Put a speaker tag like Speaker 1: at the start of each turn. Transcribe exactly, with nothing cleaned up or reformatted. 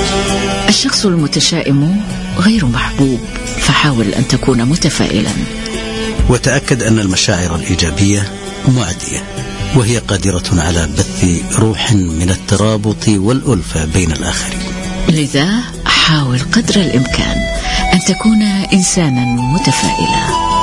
Speaker 1: الشخص المتشائم غير محبوب، فحاول أن تكون متفائلا.
Speaker 2: وتأكد أن المشاعر الإيجابية معدية، وهي قادرة على بث روح من الترابط والألفة بين الآخرين.
Speaker 1: لذا حاول قدر الإمكان أن تكون إنسانا متفائلا.